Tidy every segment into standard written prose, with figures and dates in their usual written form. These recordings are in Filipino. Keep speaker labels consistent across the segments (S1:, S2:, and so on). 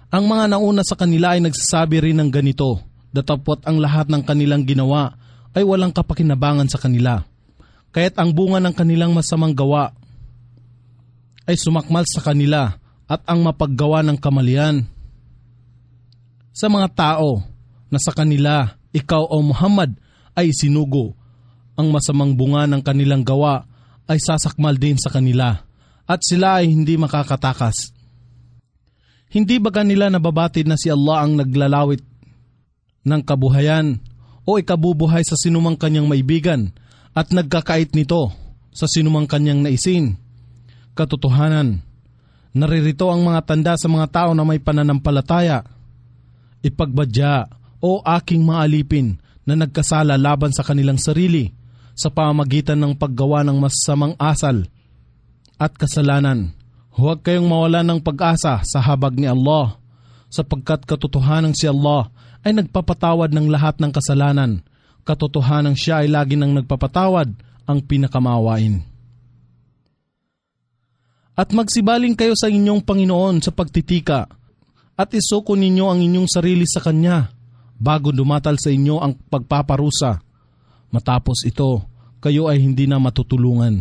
S1: Ang mga nauna sa kanila ay nagsasabi rin ng ganito, datapwat ang lahat ng kanilang ginawa ay walang kapakinabangan sa kanila. Kaya't ang bunga ng kanilang masamang gawa ay sumakmal sa kanila at ang mapaggawa ng kamalian sa mga tao na sa kanila, ikaw o Muhammad ay sinugo. Ang masamang bunga ng kanilang gawa ay sasakmal din sa kanila at sila ay hindi makakatakas. Hindi ba kanila nababatid na si Allah ang naglalawit ng kabuhayan o ikabubuhay sa sinumang kanyang maibigan at nagkakait nito sa sinumang kanyang naisin? Katotohanan, naririto ang mga tanda sa mga tao na may pananampalataya. Ipagbadya o aking maalipin na nagkasala laban sa kanilang sarili sa pamamagitan ng paggawa ng masamang asal at kasalanan. Huwag kayong mawalan ng pag-asa sa habag ni Allah, sapagkat katotohanan si Allah ay nagpapatawad ng lahat ng kasalanan. Katotohanan siya ay lagi nang nagpapatawad, ang pinakamaawain. At magsibaling kayo sa inyong Panginoon sa pagtitika at isuko ninyo ang inyong sarili sa Kanya bago dumatal sa inyo ang pagpaparusa. Matapos ito, kayo ay hindi na matutulungan.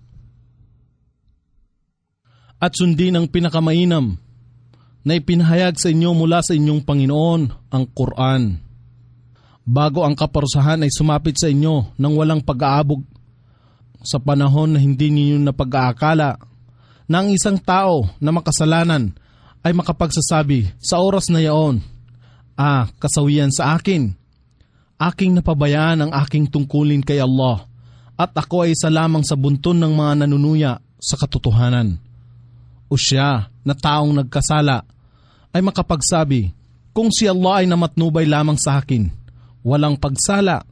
S1: At sundin ang pinakamainam na ipinahayag sa inyo mula sa inyong Panginoon, ang Quran. Bago ang kaparusahan ay sumapit sa inyo nang walang pag-aabog sa panahon na hindi ninyo napag-aakala na ang isang tao na makasalanan ay makapagsasabi sa oras na yaon, kasawian sa akin. Aking napabayaan ang aking tungkulin kay Allah at ako ay isa lamang sa bunton ng mga nanunuya sa katotohanan. O siya na taong nagkasala ay makapagsabi, kung si Allah ay namatnubay lamang sa akin, walang pagsala.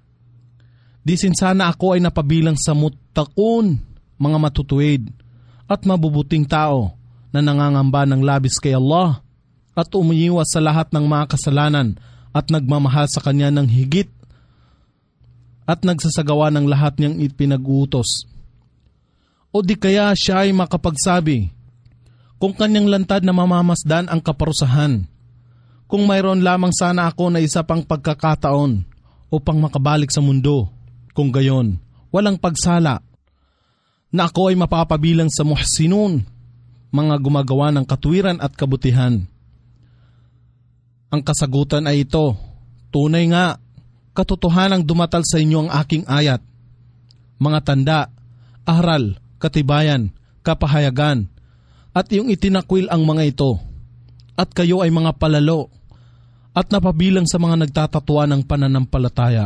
S1: Disin sana ako ay napabilang sa muttaqun, mga matutuwid at mabubuting tao na nangangamba ng labis kay Allah at umiiwas sa lahat ng mga kasalanan at nagmamahal sa Kanya ng higit at nagsasagawa ng lahat niyang ipinag-uutos. O di kaya siya ay makapagsabi, kung kanyang lantad na mamamasdan ang kaparusahan, kung mayroon lamang sana ako na isa pang pagkakataon upang makabalik sa mundo, kung gayon, walang pagsala, na ako ay mapapabilang sa muhsinun, mga gumagawa ng katuwiran at kabutihan. Ang kasagutan ay ito, tunay nga, katotohanang dumatal sa inyo ang aking ayat, mga tanda, aral, katibayan, kapahayagan, at iyong itinakwil ang mga ito, at kayo ay mga palalo, at napabilang sa mga nagtatatwa ng pananampalataya.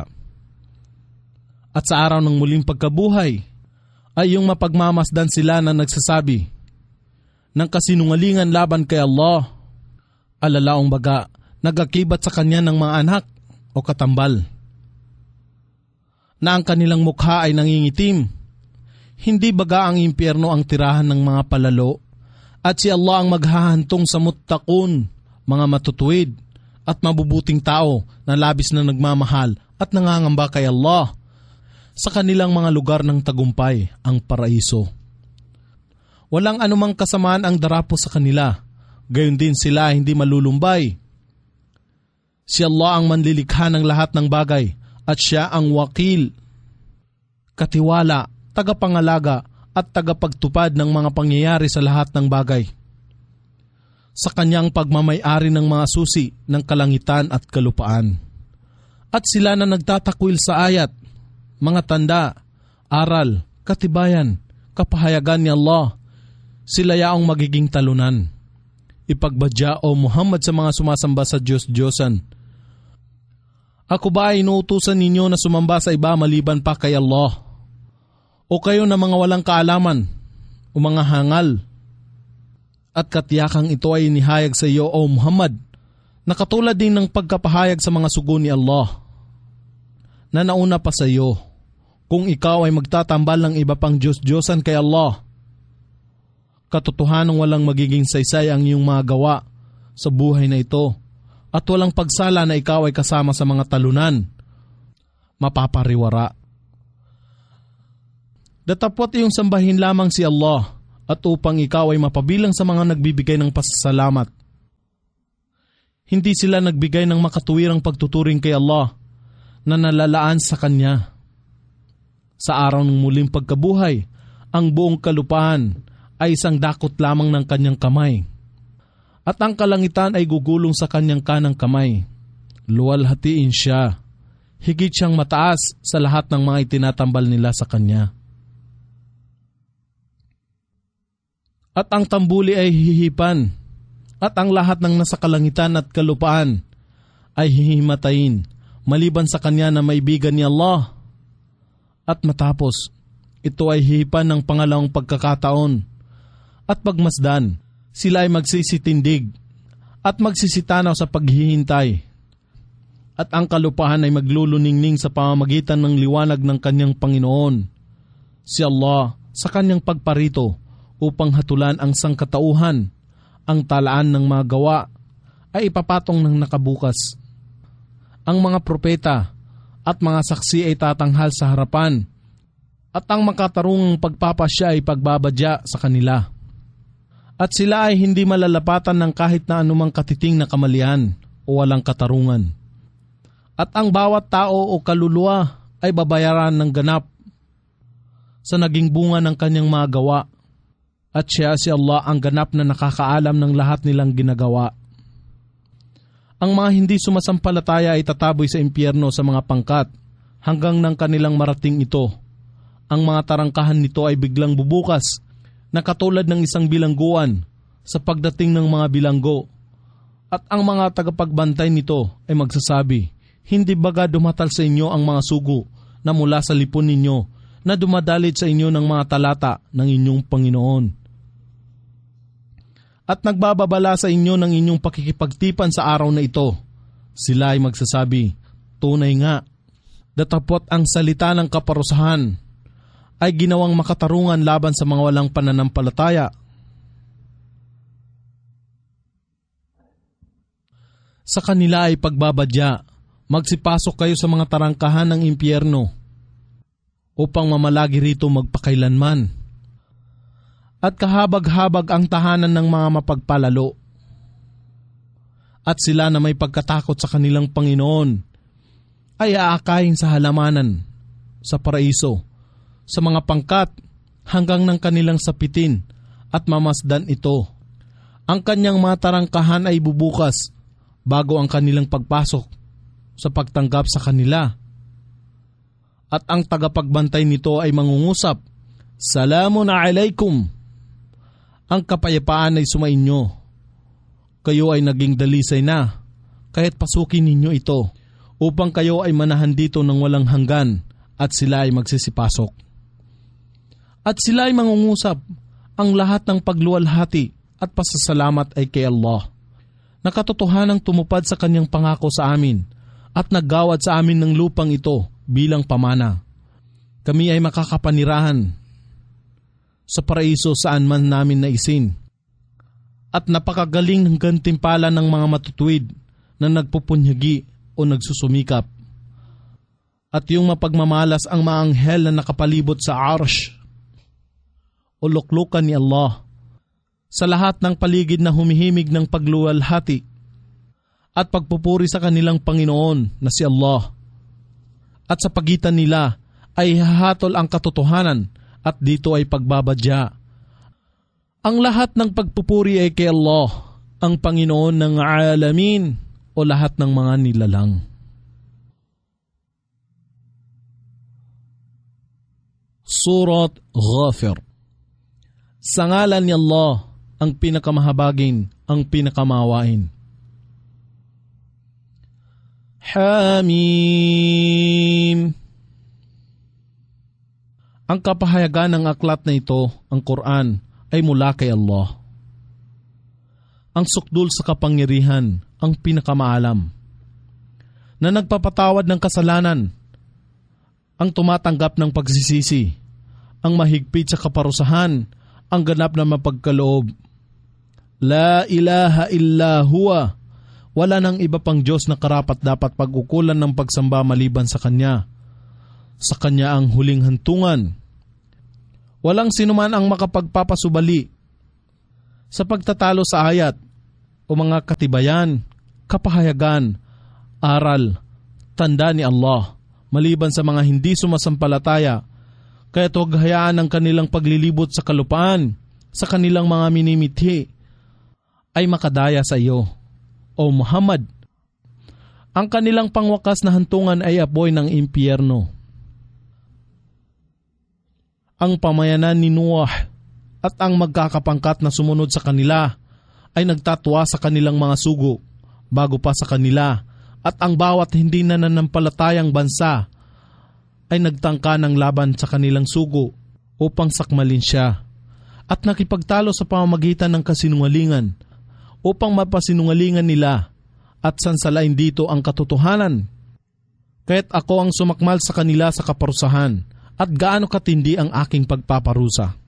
S1: At sa araw ng muling pagkabuhay, ay yung mapagmamasdan sila na nagsasabi ng kasinungalingan laban kay Allah. Alalaong baga, nagakibat sa kanya ng mga anak o katambal, na ang kanilang mukha ay nangingitim. Hindi baga ang impyerno ang tirahan ng mga palalo, at si Allah ang maghahantong sa muttaqun, mga matutuwid at mabubuting tao na labis na nagmamahal at nangangamba kay Allah, sa kanilang mga lugar ng tagumpay, ang paraiso. Walang anumang kasamaan ang darapo sa kanila, gayon din sila hindi malulumbay. Si Allah ang manlilikha ng lahat ng bagay at siya ang wakil, katiwala, tagapangalaga at tagapagtupad ng mga pangyayari sa lahat ng bagay. Sa kanyang pagmamay-ari ng mga susi ng kalangitan at kalupaan. At sila na nagtatakwil sa ayat, mga tanda, aral, katibayan, kapahayagan ni Allah, sila yaong magiging talunan. Ipagbadya o Muhammad sa mga sumasamba sa Diyos-Diyosan. Ako ba ay inuutusan ninyo na sumamba sa iba maliban pa kay Allah? O kayo na mga walang kaalaman o mga hangal? At katiyakang ito ay inihayag sa iyo o Muhammad, na katulad din ng pagkapahayag sa mga sugo ni Allah, na nauna pa sa iyo, kung ikaw ay magtatambal ng iba pang Diyos-Diyosan kay Allah. Katotohanang walang magiging saysay ang iyong mga gawa sa buhay na ito, at walang pagsala na ikaw ay kasama sa mga talunan, mapapariwara. Datapwat iyong sambahin lamang si Allah, at upang ikaw ay mapabilang sa mga nagbibigay ng pasasalamat. Hindi sila nagbigay ng makatuwirang pagtuturing kay Allah na nalalaan sa Kanya. Sa araw ng muling pagkabuhay, ang buong kalupaan ay isang dakot lamang ng Kanyang kamay. At ang kalangitan ay gugulong sa Kanyang kanang kamay. Luwalhatiin siya. Higit siyang mataas sa lahat ng mga itinatambal nila sa Kanya. At ang tambuli ay hihipan, at ang lahat ng nasa kalangitan at kalupaan ay hihimatayin, maliban sa Kanya na maibigan ni Allah. At matapos, ito ay hihipan ng pangalawang pagkakataon. At pagmasdan, sila ay magsisitindig at magsisitanaw sa paghihintay. At ang kalupaan ay magluluningning sa pamamagitan ng liwanag ng Kanyang Panginoon, si Allah, sa Kanyang pagparito upang hatulan ang sangkatauhan. Ang talaan ng mga gawa ay ipapatong ng nakabukas. Ang mga propeta at mga saksi ay tatanghal sa harapan, at ang makatarungang pagpapasya ay pagbabadya sa kanila. At sila ay hindi malalapatan ng kahit na anumang katiting na kamalian o walang katarungan. At ang bawat tao o kaluluwa ay babayaran ng ganap sa naging bunga ng kanyang mga gawa. At siya si Allah ang ganap na nakakaalam ng lahat nilang ginagawa. Ang mga hindi sumasampalataya ay tataboy sa impyerno sa mga pangkat hanggang nang kanilang marating ito. Ang mga tarangkahan nito ay biglang bubukas na katulad ng isang bilangguan sa pagdating ng mga bilanggo. At ang mga tagapagbantay nito ay magsasabi, hindi baga dumatal sa inyo ang mga sugo na mula sa lipon ninyo na dumadalit sa inyo ng mga talata ng inyong Panginoon? At nagbababala sa inyo ng inyong pakikipagtipan sa araw na ito. Sila ay magsasabi, tunay nga, datapot ang salita ng kaparusahan ay ginawang makatarungan laban sa mga walang pananampalataya. Sa kanila ay pagbabadya, magsipasok kayo sa mga tarangkahan ng impyerno upang mamalagi rito magpakailanman. At kahabag-habag ang tahanan ng mga mapagpalalo. At sila na may pagkatakot sa kanilang Panginoon ay aakayin sa halamanan, sa paraiso, sa mga pangkat hanggang ng kanilang sapitin at mamasdan ito. Ang kanyang mga tarangkahan ay bubukas bago ang kanilang pagpasok sa pagtanggap sa kanila. At ang tagapagbantay nito ay mangungusap, Salamun alaikum. Ang kapayapaan ay sumainyo. Kayo ay naging dalisay na, kaya't pasukin ninyo ito, upang kayo ay manahan dito ng walang hanggan, at sila ay magsisipasok. At sila ay mangungusap, ang lahat ng pagluwalhati at pasasalamat ay kay Allah. Nakatotohanang tumupad sa kanyang pangako sa amin, at naggawad sa amin ng lupang ito bilang pamana. Kami ay makakapanirahan sa paraiso saan man namin naisin. At napakagaling ng gantimpala ng mga matutuwid na nagpupunyagi o nagsusumikap. At yung mapagmamalas ang mga anghel na nakapalibot sa arsh o luklukan ni Allah sa lahat ng paligid na humihimig ng pagluwalhati at pagpupuri sa kanilang Panginoon na si Allah. At sa pagitan nila ay hahatol ang katotohanan at dito ay pagbabadya. Ang lahat ng pagpupuri ay kay Allah, ang Panginoon ng alamin o lahat ng mga nilalang. Surat Ghafir. Sa ngalan ni Allah, ang pinakamahabagin, ang pinakamawain. Hamim. Ang kapahayagan ng aklat na ito, ang Quran, ay mula kay Allah. Ang sukdul sa kapangyarihan, ang pinakamaalam, na nagpapatawad ng kasalanan, ang tumatanggap ng pagsisisi, ang mahigpit sa kaparusahan, ang ganap na mapagkaloob. La ilaha illa huwa. Wala nang iba pang Diyos na karapat dapat pag-ukulan ng pagsamba maliban sa Kanya. Sa Kanya ang huling hantungan. Walang sinuman ang makapagpapasubali sa pagtatalo sa ayat o mga katibayan kapahayagan, aral, tanda ni Allah, maliban sa mga hindi sumasampalataya. Kaya't huwag hayaan ang kanilang paglilibot sa kalupaan, sa kanilang mga minimithi, ay makadaya sa iyo, O Muhammad. Ang kanilang pangwakas na hantungan ay apoy ng impyerno. Ang pamayanan ni Noah at ang magkakapangkat na sumunod sa kanila ay nagtatwa sa kanilang mga sugo bago pa sa kanila, at ang bawat hindi nananampalatayang bansa ay nagtangka ng laban sa kanilang sugo upang sakmalin siya, at nakipagtalo sa pamamagitan ng kasinungalingan upang mapasinungalingan nila at sansalain dito ang katotohanan. Kaya't ako ang sumakmal sa kanila sa kaparusahan, at gaano katindi ang aking pagpaparusa.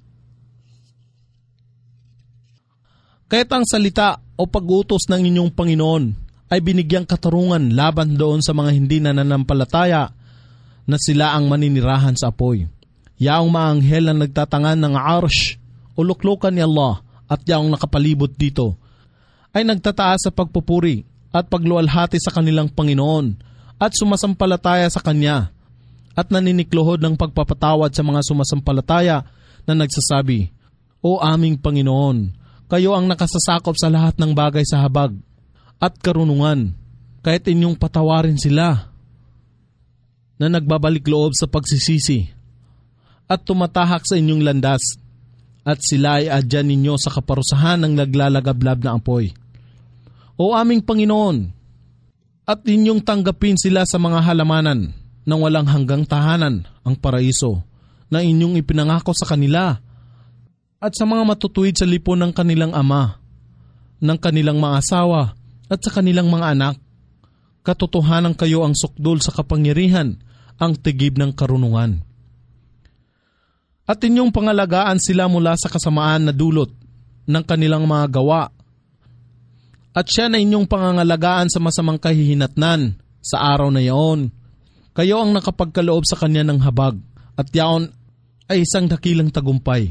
S1: Kaya't ang salita o pag-utos ng inyong Panginoon ay binigyang katarungan laban doon sa mga hindi nananampalataya na sila ang maninirahan sa apoy. Yaong mga anghel na nagtatangan ng arsh o luklukan ni Allah at yaong nakapalibot dito ay nagtataas sa pagpupuri at pagluwalhati sa kanilang Panginoon at sumasampalataya sa Kanya, at naninikluhod ng pagpapatawad sa mga sumasampalataya na nagsasabi, O aming Panginoon, kayo ang nakasasakop sa lahat ng bagay sa habag at karunungan, kahit inyong patawarin sila na nagbabalik loob sa pagsisisi at tumatahak sa inyong landas, at sila ay adyan ninyo sa kaparusahan ng naglalagablab na apoy. O aming Panginoon, at inyong tanggapin sila sa mga halamanan ng walang hanggang tahanan, ang paraiso na inyong ipinangako sa kanila, at sa mga matutuwid sa lipon ng kanilang ama, ng kanilang mga asawa, at sa kanilang mga anak. Katotohanan kayo ang sukdul sa kapangyarihan, ang tigib ng karunungan. At inyong pangalagaan sila mula sa kasamaan na dulot ng kanilang mga gawa, at siya na inyong pangangalagaan sa masamang kahihinatnan sa araw na yaon. Kayo ang nakapagkaloob sa kanya ng habag, at yaon ay isang dakilang tagumpay.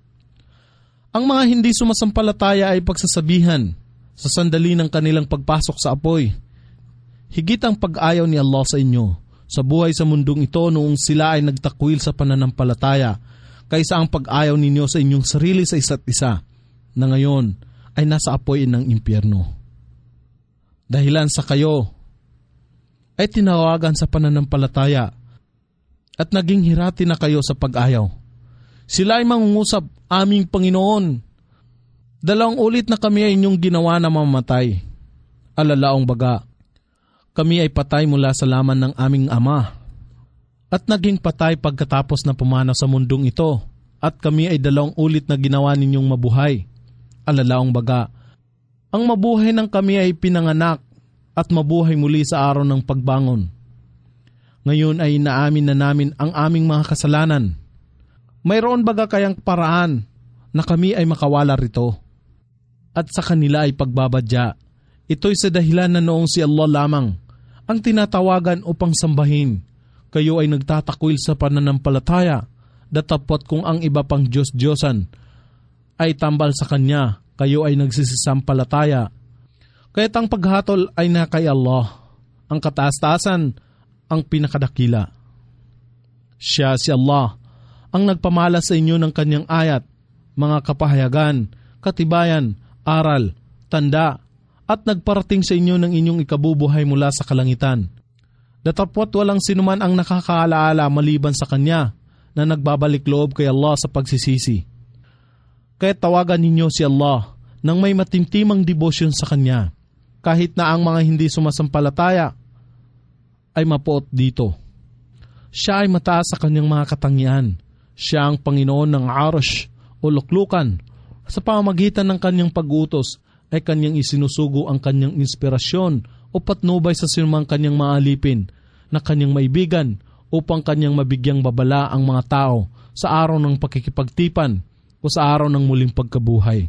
S1: Ang mga hindi sumasampalataya ay pagsasabihan sa sandali ng kanilang pagpasok sa apoy, higit ang pag-ayaw ni Allah sa inyo sa buhay sa mundong ito noong sila ay nagtakwil sa pananampalataya, kaysa ang pag-ayaw ninyo sa inyong sarili sa isa't isa na ngayon ay nasa apoy ng impyerno. Dahilan sa kayo ay tinawagan sa pananampalataya at naging hirati na kayo sa pag-ayaw. Sila ay mangungusap, aming Panginoon, 2 ulit na kami ay inyong ginawa na mamatay. Alalaong baga, kami ay patay mula sa laman ng aming ama, at naging patay pagkatapos na pumanaw sa mundong ito, at kami ay 2 ulit na ginawa ninyong mabuhay. Alalaong baga, ang mabuhay ng kami ay pinanganak at mabuhay muli sa araw ng pagbangon. Ngayon ay inaamin na namin ang aming mga kasalanan. Mayroon baga kayang paraan na kami ay makawala rito at sa kanila ay pagbabadya? Ito'y sa dahilan na noong si Allah lamang ang tinatawagan upang sambahin. Kayo ay nagtatakwil sa pananampalataya, datapot kung ang iba pang Diyos-Diyosan ay tambal sa Kanya, kayo ay nagsisisampalataya. Kaya't ang paghatol ay na kay Allah, ang kataas-taasan, ang pinakadakila. Siya si Allah, ang nagpamala sa inyo ng Kanyang ayat, mga kapahayagan, katibayan, aral, tanda, at nagparating sa inyo ng inyong ikabubuhay mula sa kalangitan. Datapwat walang sinuman ang nakakaalaala maliban sa Kanya na nagbabalik loob kay Allah sa pagsisisi. Kaya tawagan ninyo si Allah nang may matimtimang debosyon sa Kanya, kahit na ang mga hindi sumasampalataya ay mapuot dito. Siya ay mataas sa Kanyang mga katangian. Siya ang Panginoon ng Arsh o luklukan. Sa pamamagitan ng Kanyang pag-utos ay Kanyang isinusugo ang Kanyang inspirasyon o patnubay sa sinumang Kanyang maalipin na Kanyang maibigan upang Kanyang mabigyang babala ang mga tao sa araw ng pakikipagtipan o sa araw ng muling pagkabuhay.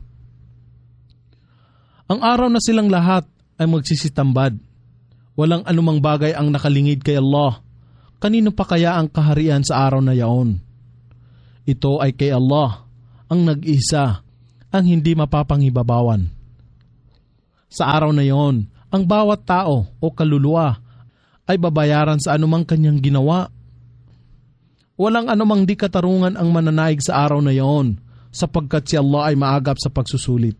S1: Ang araw na silang lahat ay magsisitambad. Walang anumang bagay ang nakalingid kay Allah. Kanino pa kaya ang kaharian sa araw na yaon? Ito ay kay Allah, ang nag-isa, ang hindi mapapanghibabawan. Sa araw na yaon, Ang bawat tao o kaluluwa ay babayaran sa anumang kanyang ginawa. Walang anumang di katarungan ang mananaig sa araw na iyon, sapagkat si Allah ay maagap sa pagsusulit.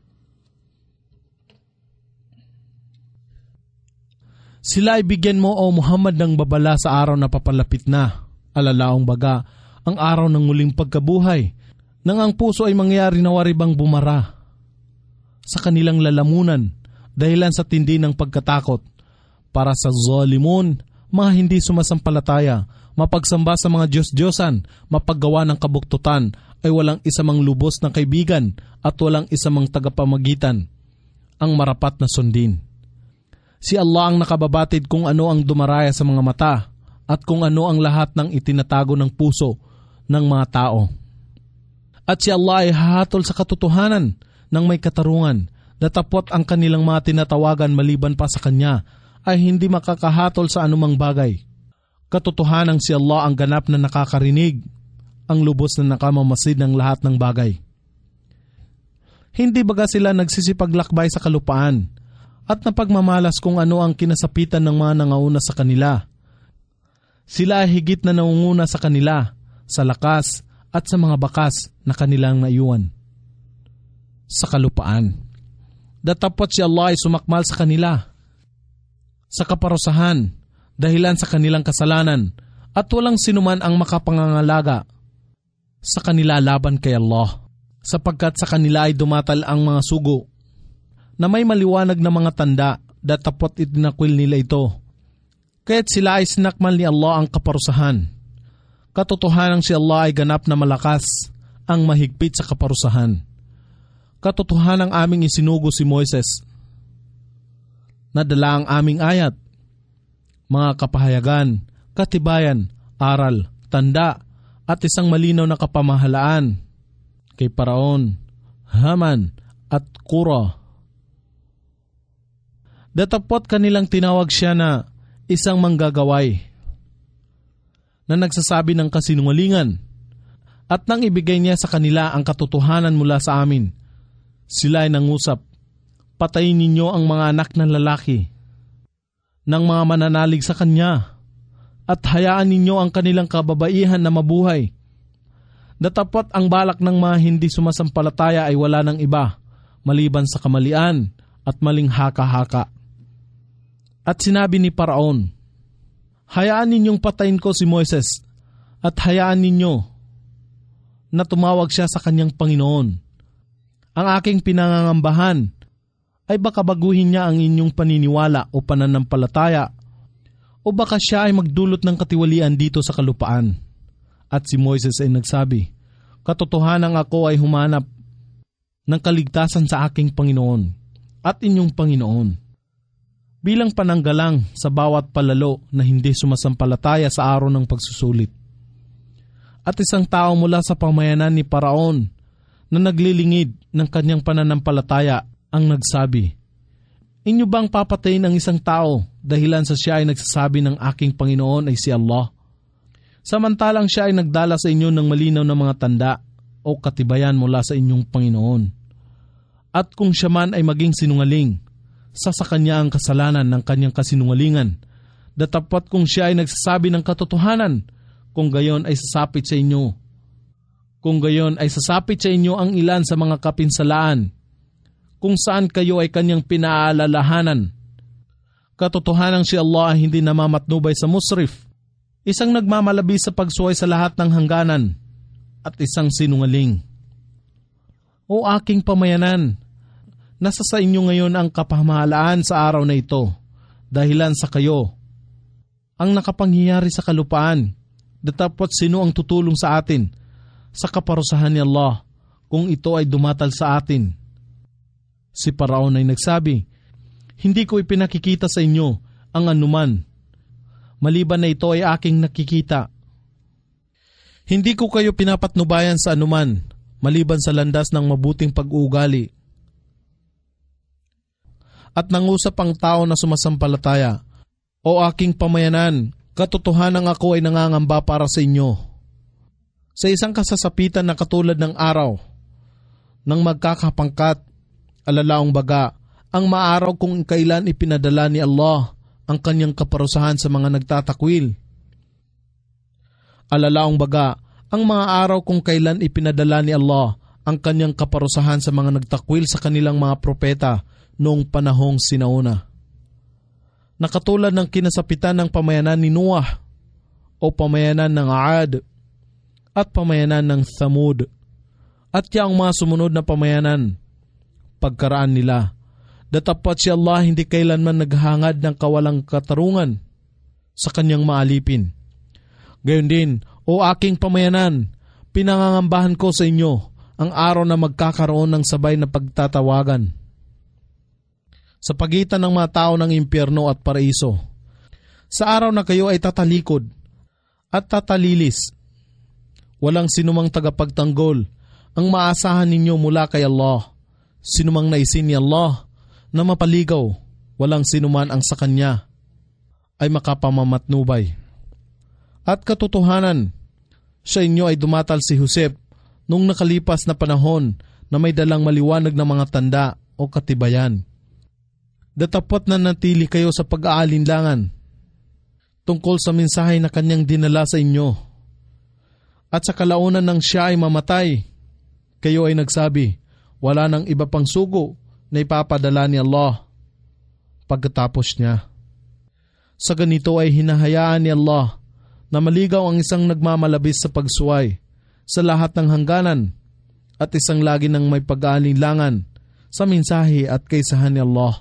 S1: Sila ay bigyan mo, O Muhammad, ng babala sa araw na papalapit na, alalaong baga, ang araw ng muling pagkabuhay, nang ang puso ay mangyari na waribang bumara sa kanilang lalamunan dahilan sa tindi ng pagkatakot. Para sa zalimun, mga hindi sumasampalataya, mapagsamba sa mga Diyos-Diyosan, mapaggawa ng kabuktutan, ay walang isa mang lubos na kaibigan at walang isa mang tagapamagitan ang marapat na sundin. Si Allah ang nakababatid kung ano ang dumaraya sa mga mata at kung ano ang lahat ng itinatago ng puso ng mga tao. At si Allah ay hahatol sa katotohanan ng may katarungan, datapot ang kanilang mga tinatawagan maliban pa sa Kanya ay hindi makakahatol sa anumang bagay. Katotohanan si Allah ang ganap na nakakarinig, ang lubos na nakamamasid ng lahat ng bagay. Hindi baga sila nagsisipaglakbay sa kalupaan at napagmamalas kung ano ang kinasapitan ng mga nangauna sa kanila. Sila ay higit na nangunguna sa kanila, sa lakas at sa mga bakas na kanilang naiwan sa kalupaan. Datapot si Allah ay sumakmal sa kanila sa kaparusahan dahilan sa kanilang kasalanan at walang sinuman ang makapangangalaga sa kanila laban kay Allah, sapagkat sa kanila ay dumatal ang mga sugo na may maliwanag na mga tanda, datapot itinakwil nila ito. Kaya't sila ay sinakmal ni Allah ang kaparusahan. Katotohanan si Allah ay ganap na malakas ang mahigpit sa kaparusahan. Katotohanan aming isinugo si Moises. Nadala ang aming ayat, mga kapahayagan, katibayan, aral, tanda, at isang malinaw na kapamahalaan kay Paraon, Haman, at Qura. Datapot kanilang tinawag siya na isang manggagaway na nagsasabi ng kasinungalingan, at nang ibigay niya sa kanila ang katotohanan mula sa amin, sila ay nangusap, patayin ninyo ang mga anak ng lalaki ng mga mananalig sa Kanya at hayaan ninyo ang kanilang kababaihan na mabuhay. Datapot ang balak ng mga hindi sumasampalataya ay wala ng iba maliban sa kamalian at maling haka-haka. At sinabi ni Paraon, hayaan ninyong patayin ko si Moises at hayaan ninyo na tumawag siya sa kanyang Panginoon. Ang aking pinangangambahan ay baka baguhin niya ang inyong paniniwala o pananampalataya o baka siya ay magdulot ng katiwalian dito sa kalupaan. At si Moises ay nagsabi, katotohanan ako ay humanap ng kaligtasan sa aking Panginoon at inyong Panginoon, bilang pananggalang sa bawat palalo na hindi sumasampalataya sa araw ng pagsusulit. At isang tao mula sa pamayanan ni Paraon na naglilingid ng kanyang pananampalataya ang nagsabi, inyo bang papatayin ang isang tao dahilan sa siya ay nagsasabi ng aking Panginoon ay si Allah? Samantalang siya ay nagdala sa inyo ng malinaw na mga tanda o katibayan mula sa inyong Panginoon. At kung siya man ay maging sinungaling, sa kanya ang kasalanan ng kanyang kasinungalingan. Datapot kung siya ay nagsasabi ng katotohanan, kung gayon ay sasapit sa inyo. Kung gayon ay sasapit sa inyo ang ilan sa mga kapinsalaan, kung saan kayo ay kanyang pinaalalahanan. Katotohanan si Allah ay hindi namamatnubay sa musrif, isang nagmamalabi sa pagsuway sa lahat ng hangganan, at isang sinungaling. O aking pamayanan, nasa sa inyo ngayon ang kapamahalaan sa araw na ito, dahilan sa kayo ang nakapangyayari sa kalupaan. Datapot sino ang tutulong sa atin sa kaparusahan ni Allah kung ito ay dumatal sa atin? Si Paraon ay nagsabi, hindi ko ipinakikita sa inyo ang anuman, maliban na ito ay aking nakikita. Hindi ko kayo pinapatnubayan sa anuman, maliban sa landas ng mabuting pag-uugali. At nangusap ang tao na sumasampalataya, o aking pamayanan, katotohanan ako ay nangangamba para sa inyo. Sa isang kasasapitan na katulad ng araw, nang magkakapangkat, alalaong baga, ang maaraw kung kailan ipinadala ni Allah ang kanyang kaparusahan sa mga nagtatakwil. Alalaong baga, ang mga araw kung kailan ipinadala ni Allah ang kanyang kaparusahan sa mga nagtakwil sa kanilang mga propeta noong panahong sinauna. Nakatulad ng kinasapitan ng pamayanan ni Noah o pamayanan ng Aad at pamayanan ng Thamud at yaong mga sumunod na pamayanan pagkaraan nila. Datapat si Allah hindi kailanman naghangad ng kawalang katarungan sa kanyang maalipin. Gayon din, o aking pamayanan, pinangangambahan ko sa inyo ang araw na magkakaroon ng sabay na pagtatawagan sa pagitan ng mga tao ng impyerno at paraiso. Sa araw na kayo ay tatalikod at tatalilis, walang sinumang tagapagtanggol ang maasahan ninyo mula kay Allah. Sinumang naisin ni Allah na mapaligaw, walang sinuman ang sa kanya ay makapamamatnubay. At katotohanan, sa inyo ay dumatal si Joseph nung nakalipas na panahon na may dalang maliwanag na mga tanda o katibayan. Datapat na natili kayo sa pag-aalinlangan tungkol sa mensahe na kanyang dinala sa inyo. At sa kalaunan ng siya ay mamatay, kayo ay nagsabi, wala nang iba pang sugo na ipapadala ni Allah pagkatapos niya. Sa ganito ay hinahayaan ni Allah na maligaw ang isang nagmamalabis sa pagsuway sa lahat ng hangganan at isang lagi ng may pag-aalinlangan sa mensahe at kaysahan ni Allah.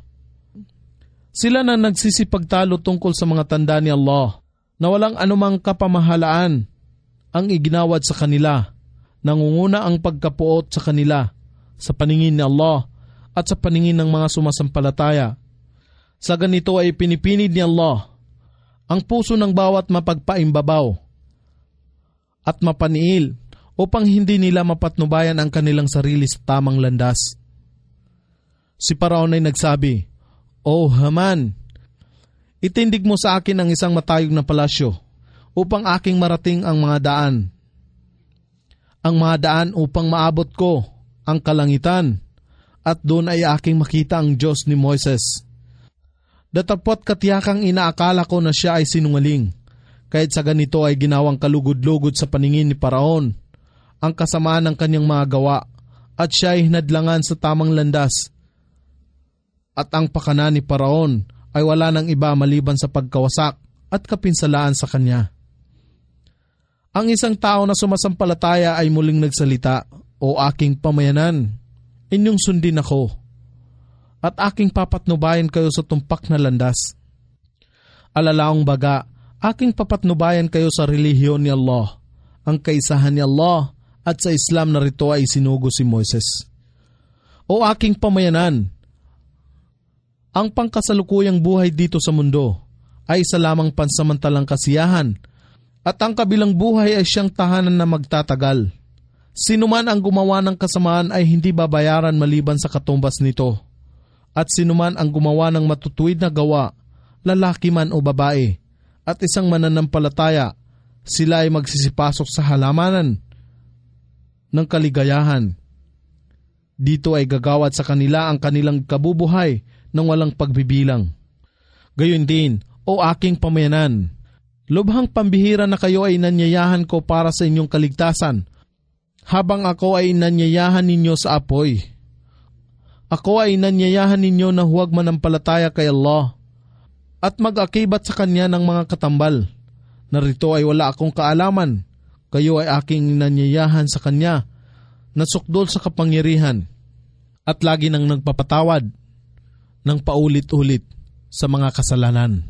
S1: Sila na nagsisipagtalo tungkol sa mga tanda ni Allah na walang anumang kapamahalaan ang iginawad sa kanila, nangunguna ang pagkapuot sa kanila sa paningin ni Allah at sa paningin ng mga sumasampalataya. Sa ganito ay pinipinid ni Allah ang puso ng bawat mapagpaimbabaw at mapaniil upang hindi nila mapatnubayan ang kanilang sarili sa tamang landas. Si Paraon ay nagsabi, O Haman, itindig mo sa akin ang isang matayog na palasyo upang aking marating ang mga daan. Ang mga daan upang maabot ko ang kalangitan at doon ay aking makita ang Diyos ni Moises. Datapot katiyakang inaakala ko na siya ay sinungaling, kahit sa ganito ay ginawang kalugod-lugod sa paningin ni Paraon ang kasamaan ng kanyang mga gawa at siya ay hinadlangan sa tamang landas. At ang pakana ni Paraon ay wala nang iba maliban sa pagkawasak at kapinsalaan sa kanya. Ang isang tao na sumasampalataya ay muling nagsalita, O aking pamayanan, inyong sundin ako at aking papatnubayan kayo sa tumpak na landas. Alalaong baga, aking papatnubayan kayo sa relihiyon ni Allah, ang kaisahan ni Allah at sa Islam na rito ay sinugo si Moises. O aking pamayanan, ang pangkasalukuyang buhay dito sa mundo ay isa lamang pansamantalang kasiyahan at ang kabilang buhay ay siyang tahanan na magtatagal. Sinuman ang gumawa ng kasamaan ay hindi babayaran maliban sa katumbas nito. At sinuman ang gumawa ng matutuwid na gawa, lalaki man o babae, at isang mananampalataya, sila ay magsisipasok sa halamanan ng kaligayahan. Dito ay gagawad sa kanila ang kanilang kabubuhay ng walang pagbibilang. Gayon din, O aking pamayanan, lubhang pambihira na kayo ay nanyayahan ko para sa inyong kaligtasan, habang ako ay nanyayahan ninyo sa apoy. Ako ay nanyayahan ninyo na huwag manampalataya kay Allah at mag-akibat sa Kanya ng mga katambal. Narito ay wala akong kaalaman, kayo ay aking nanyayahan sa Kanya na sukdol sa kapangyarihan at lagi nang nagpapatawad ng paulit-ulit sa mga kasalanan.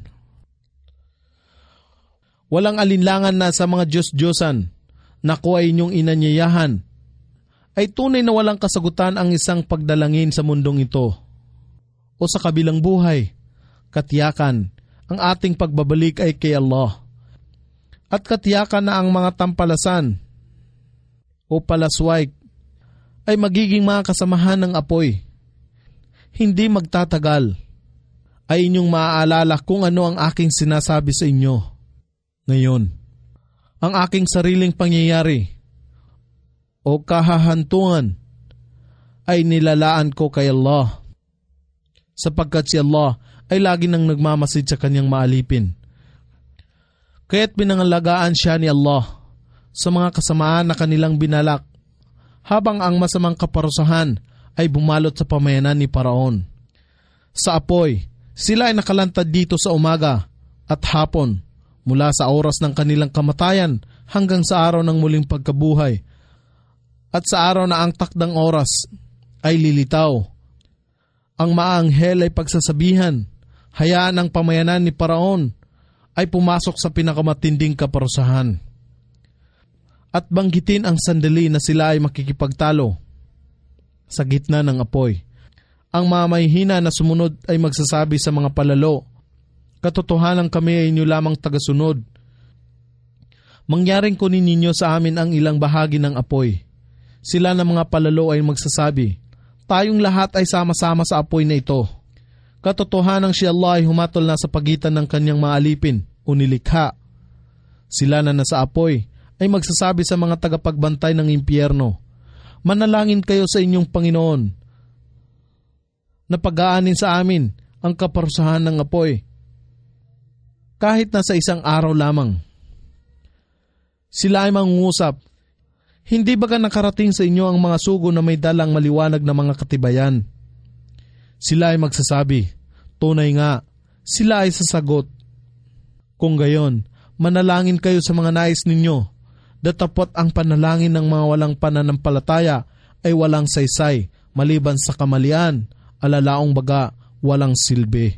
S1: Walang alinlangan na sa mga Diyos-Diyosan na ako ay inyong inanyayahan ay tunay na walang kasagutan ang isang pagdalangin sa mundong ito o sa kabilang buhay. Katiyakan, ang ating pagbabalik ay kay Allah. At katiyakan na ang mga tampalasan o palasway ay magiging mga kasamahan ng apoy. Hindi magtatagal ay inyong maaalala kung ano ang aking sinasabi sa inyo. Ngayon, ang aking sariling pangyayari o kahahantungan ay nilalaan ko kay Allah. sapagkat si Allah ay lagi nang nagmamasid sa kanyang maalipin. Kaya't pinangalagaan siya ni Allah sa mga kasamaan na kanilang binalak, habang ang masamang kaparusahan ay bumalot sa pamayanan ni Paraon. Sa apoy, sila ay nakalantad dito sa umaga at hapon, mula sa oras ng kanilang kamatayan hanggang sa araw ng muling pagkabuhay, at sa araw na ang takdang oras ay lilitaw. Ang maanghel ay pagsasabihan, hayaan ang pamayanan ni Paraon ay pumasok sa pinakamatinding kaparusahan. At banggitin ang sandali na sila ay makikipagtalo sa gitna ng apoy. Ang mga mahihina na sumunod ay magsasabi sa mga palalo, katotohanan kami ay inyo lamang tagasunod. Mangyaring kunin ninyo sa amin ang ilang bahagi ng apoy. Sila na mga palalo ay magsasabi, tayong lahat ay sama-sama sa apoy na ito. Katotohanan si Allah ay humatol na sa pagitan ng kanyang mga alipin o nilikha. Sila na nasa apoy ay magsasabi sa mga tagapagbantay ng impyerno, manalangin kayo sa inyong Panginoon na pag-aanin sa amin ang kaparusahan ng apoy, kahit na sa isang araw lamang. Sila ay mangungusap, hindi baga nakarating sa inyo ang mga sugo na may dalang maliwanag na mga katibayan? Sila ay magsasabi, tunay nga, sila ay sasagot. Kung gayon, manalangin kayo sa mga nais ninyo, datapot ang panalangin ng mga walang pananampalataya ay walang saysay, maliban sa kamalian, alalaong baga, walang silbi.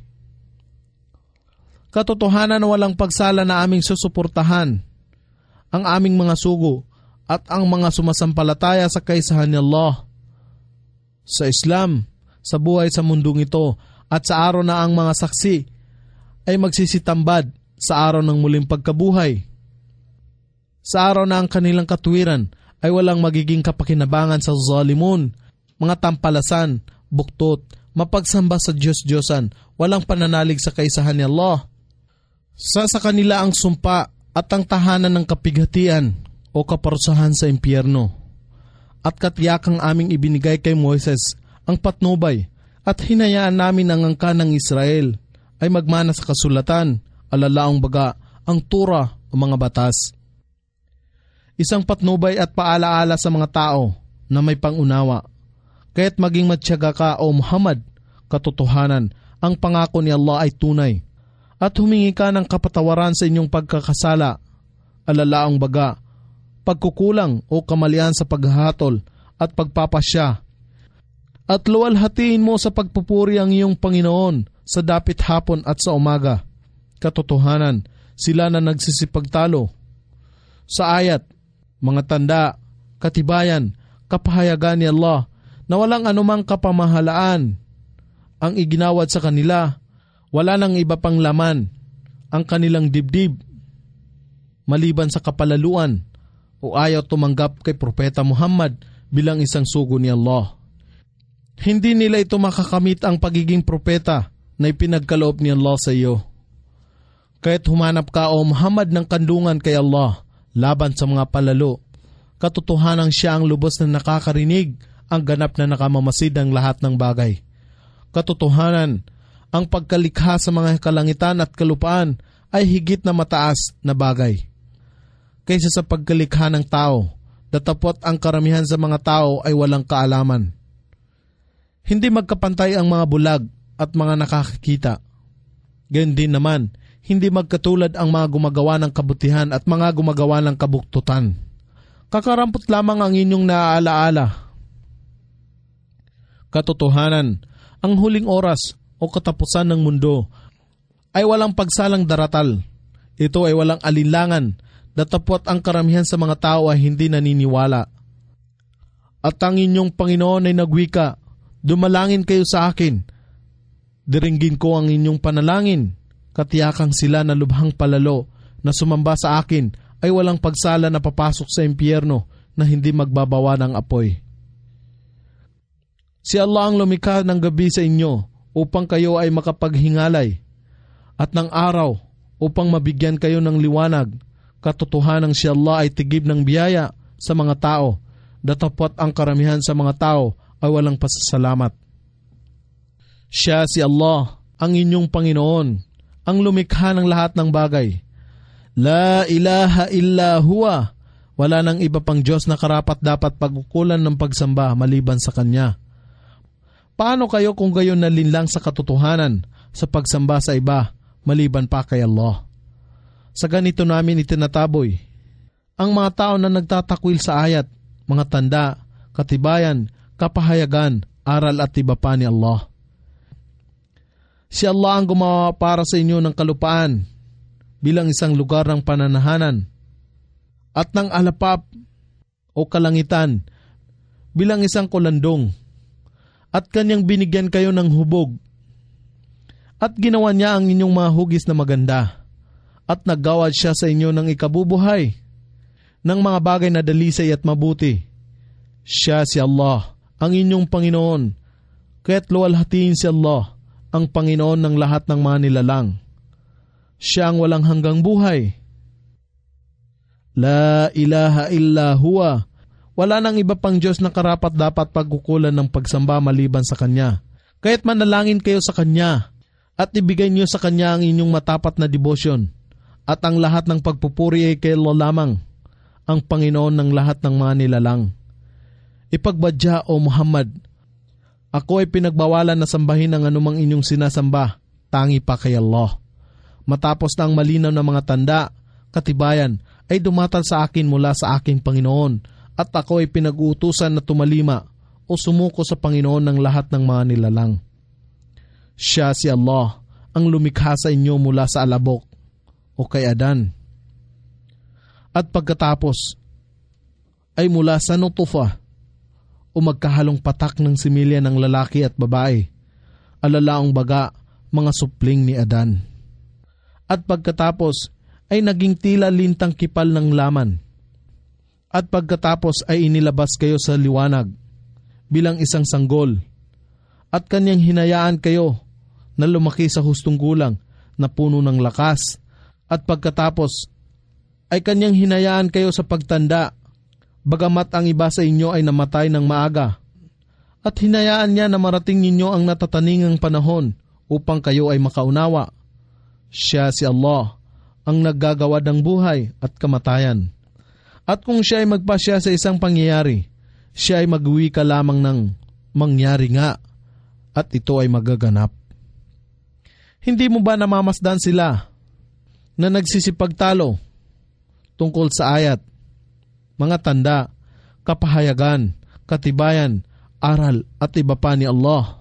S1: Katotohanan na walang pagsala na aming susuportahan ang aming mga sugo at ang mga sumasampalataya sa kaisahan ni Allah, sa Islam, sa buhay sa mundong ito, at sa araw na ang mga saksi ay magsisitambad sa araw ng muling pagkabuhay. Sa araw na ang kanilang katuwiran ay walang magiging kapakinabangan sa zalimun, mga tampalasan, buktot, mapagsamba sa Diyos-Diyosan, walang pananalig sa kaisahan ni Allah. Sa kanila ang sumpa at ang tahanan ng kapighatian o kaparusahan sa impyerno. At katiyakang aming ibinigay kay Moises ang patnubay at hinayaan namin ang angkan ng Israel ay magmana sa kasulatan, alalaong baga ang Tura o mga batas. Isang patnubay at paalaala sa mga tao na may pangunawa. Kaya't maging matyaga ka o Muhammad, katotohanan, ang pangako ni Allah ay tunay. At humingi ka ng kapatawaran sa inyong pagkakasala, alalaang baga, pagkukulang o kamalian sa paghahatol at pagpapasya. At luwalhatiin mo sa pagpupuri ang iyong Panginoon sa dapit hapon at sa umaga. Katotohanan, sila na nagsisipagtalo. Sa ayat, mga tanda, katibayan, kapahayagan ni Allah na walang anumang kapamahalaan ang iginawad sa kanila, wala nang iba pang laman ang kanilang dibdib maliban sa kapalaluan o ayaw tumanggap kay Propeta Muhammad bilang isang sugo ni Allah. Hindi nila ito makakamit ang pagiging propeta na ipinagkaloob ni Allah sa iyo. Kaya't humanap ka o Muhammad ng kandungan kay Allah laban sa mga palalo. Katotohanan siya ang lubos na nakakarinig, ang ganap na nakamamasid ng lahat ng bagay. Katotohanan, ang pagkalikha sa mga kalangitan at kalupaan ay higit na mataas na bagay kaysa sa pagkalikha ng tao, datapot ang karamihan sa mga tao ay walang kaalaman. Hindi magkapantay ang mga bulag at mga nakakakita. Ganyan din naman, hindi magkatulad ang mga gumagawa ng kabutihan at mga gumagawa ng kabuktutan. Kakarampot lamang ang inyong naaalaala. Katotohanan, ang huling oras o katapusan ng mundo ay walang pagsalang daratal. Ito ay walang alinlangan, datapot ang karamihan sa mga tao ay hindi naniniwala. At ang inyong Panginoon ay nagwika, dumalangin kayo sa akin. Diringgin ko ang inyong panalangin. Katiyakang sila na lubhang palalo na sumamba sa akin ay walang pagsala na papasok sa impyerno na hindi magbabawa ng apoy. Si Allah ang lumikha ng gabi sa inyo upang kayo ay makapaghingalay at ng araw upang mabigyan kayo ng liwanag. Katotohanan si Allah ay tigib ng biyaya sa mga tao, datapot ang karamihan sa mga tao ay walang pasasalamat. Siya si Allah, ang inyong Panginoon, ang lumikha ng lahat ng bagay. La ilaha illa huwa. Wala nang iba pang Diyos na karapat dapat pagkukulan ng pagsamba maliban sa Kanya. Paano kayo kung gayon nalinlang sa katotohanan sa pagsamba sa iba maliban pa kay Allah? Sa ganito namin itinataboy ang mga tao na nagtatakwil sa ayat, mga tanda, katibayan, kapahayagan, aral at iba pa ni Allah. Si Allah ang gumawa para sa inyo ng kalupaan bilang isang lugar ng pananahanan at ng alapap o kalangitan bilang isang kulandong, at Kanyang binigyan kayo ng hubog at ginawa Niya ang inyong mga hugis na maganda at naggawad Siya sa inyo ng ikabubuhay ng mga bagay na dalisay at mabuti. Siya si Allah, ang inyong Panginoon, kaya't luwalhatiin si Allah, ang Panginoon ng lahat ng mga nilalang. Siya ang walang hanggang buhay. La ilaha illa huwa. Wala nang iba pang Diyos na karapat dapat pagkukulan ng pagsamba maliban sa Kanya. Kaya't manalangin kayo sa Kanya at ibigay niyo sa Kanya ang inyong matapat na debosyon, at ang lahat ng pagpupuri ay kay Allah lamang, ang Panginoon ng lahat ng mga nilalang. Ipagbadya, O Muhammad, ako ay pinagbawalan na sambahin ang anumang inyong sinasamba, tangi pa kay Allah. Matapos na ang malinaw na mga tanda, katibayan, ay dumatal sa akin mula sa aking Panginoon, at ako ay pinag-uutusan na tumalima o sumuko sa Panginoon ng lahat ng mga nilalang. Siya si Allah, ang lumikha sa inyo mula sa alabok o kay Adan. At pagkatapos ay mula sa nutufa o magkahalong patak ng similya ng lalaki at babae, alalaong baga, mga supling ni Adan. At pagkatapos ay naging tila lintang kipal ng laman. At pagkatapos ay inilabas kayo sa liwanag bilang isang sanggol, at Kanyang hinayaan kayo na lumaki sa hustong gulang na puno ng lakas. At pagkatapos ay Kanyang hinayaan kayo sa pagtanda, bagamat ang iba sa inyo ay namatay ng maaga, at hinayaan Niya na marating ninyo ang natataningang panahon upang kayo ay makaunawa. Siya si Allah, ang naggagawa ng buhay at kamatayan. At kung Siya ay magpasya sa isang pangyayari, Siya ay magwika lamang ng mangyari nga, at ito ay magaganap. Hindi mo ba namamasdan sila na nagsisipagtalo tungkol sa ayat, mga tanda, kapahayagan, katibayan, aral at iba pa ni Allah?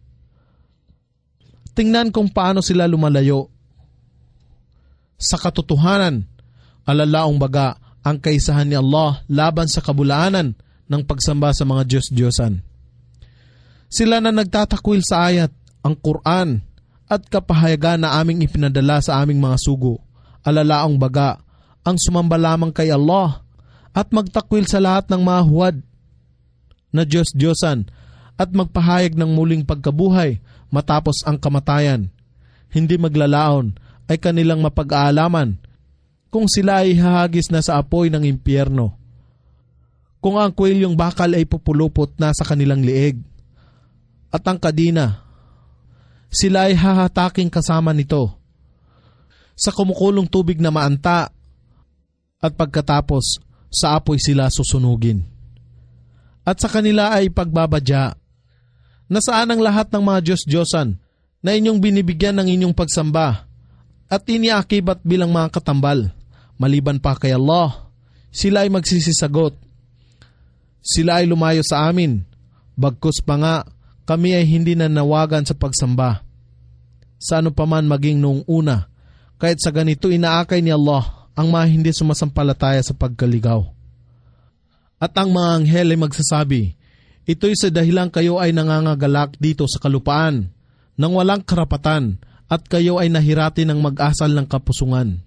S1: Tingnan kung paano sila lumalayo sa katotohanan, alalaong baga ang kaisahan ni Allah laban sa kabulaanan ng pagsamba sa mga Diyos-Diyosan. Sila na nagtatakwil sa ayat, ang Quran, at kapahayagan na aming ipinadala sa aming mga sugo, alalaong baga ang sumamba lamang kay Allah at magtakwil sa lahat ng mga huwad na Diyos-Diyosan at magpahayag ng muling pagkabuhay matapos ang kamatayan. Hindi maglalaon ay kanilang mapag-aalaman kung sila ay hahagis na sa apoy ng impyerno, kung ang kwelyong bakal ay pupulupot na sa kanilang lieg, at ang kadina, sila ay hahataking kasama nito sa kumukulong tubig na maanta, at pagkatapos sa apoy sila susunugin. At sa kanila ay pagbabadya, nasaan ang lahat ng mga Diyos-Diyosan na inyong binibigyan ng inyong pagsamba at iniakibat bilang mga katambal, maliban pa kay Allah? Sila ay magsisisagot, sila ay lumayo sa amin, bagkus pa nga kami ay hindi nanawagan sa pagsamba sa ano paman maging noong una, kahit sa ganito inaakay ni Allah ang mga hindi sumasampalataya sa pagkaligaw. At ang mga anghel ay magsasabi, ito'y sa dahilang kayo ay nangangagalak dito sa kalupaan nang walang karapatan, at kayo ay nahirati ng mag-asal ng kapusungan.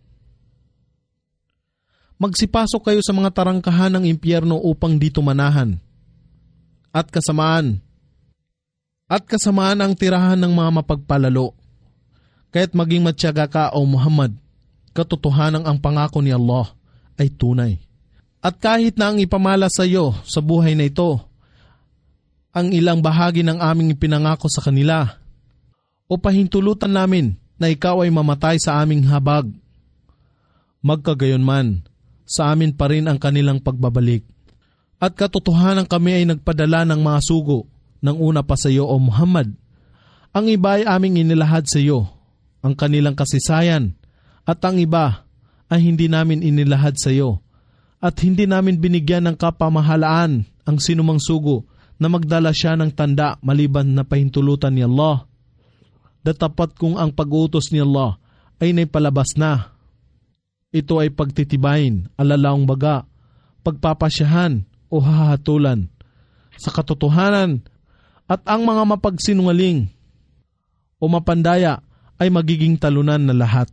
S1: Magsipasok kayo sa mga tarangkahan ng impyerno upang dito manahan. At kasamaan ang tirahan ng mga mapagpalalo. Kaya't maging matyaga ka, O Muhammad, katotohanan ang pangako ni Allah ay tunay. At kahit na ang ipamala sa iyo sa buhay na ito, ang ilang bahagi ng aming ipinangako sa kanila, o pahintulutan namin na ikaw ay mamatay sa aming habag. Magkagayunman, sa amin pa rin ang kanilang pagbabalik. At katotohanan kami ay nagpadala ng mga sugo ng una pa sa iyo, O Muhammad. Ang iba ay aming inilahad sa iyo, ang kanilang kasisayan, at ang iba ay hindi namin inilahad sa iyo. At hindi namin binigyan ng kapamahalaan ang sinumang sugo na magdala siya ng tanda maliban na pahintulutan ni Allah. Datapat kung ang pag-utos ni Allah ay naipalabas na. Ito ay pagtitibayin, alalaong baga, pagpapasyahan o hahatulan sa katotohanan, at ang mga mapagsinungaling o mapandaya ay magiging talunan na lahat.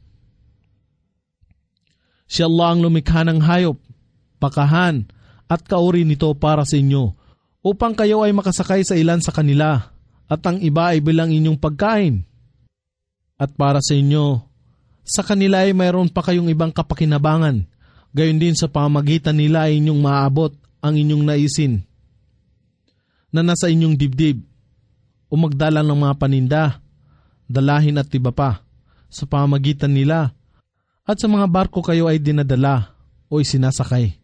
S1: Si Allah ang lumikha ng hayop, pakahan at kauri nito para sa inyo upang kayo ay makasakay sa ilan sa kanila at ang iba ay bilang inyong pagkain. At para sa inyo, sa kanila ay mayroon pa kayong ibang kapakinabangan, gayon din sa pamamagitan nila ay inyong maaabot ang inyong naisin na nasa inyong dibdib o magdala ng mga paninda, dalahin at iba pa sa pamamagitan nila, at sa mga barko kayo ay dinadala o isinasakay.